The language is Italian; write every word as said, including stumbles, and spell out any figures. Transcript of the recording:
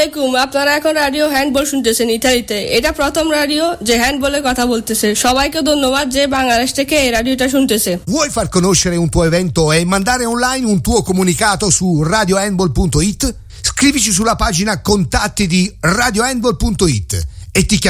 আলাইকুম, আপনারা এখন রাডিও হ্যান্ডবল শুনতেছেন ইতালিতে। এটা প্রথম রাডিও যে হ্যান্ডবলে কথা বলতেছে। সবাইকে ধন্যবাদ যে বাংলাদেশ থেকে এই রাডিওটা শুনতেছে। Vuoi far conoscere un tuo evento e mandare online un tuo comunicato su radio handball punto it? Scrivici sulla pagina contatti di radio handball punto it e ti chiamiamo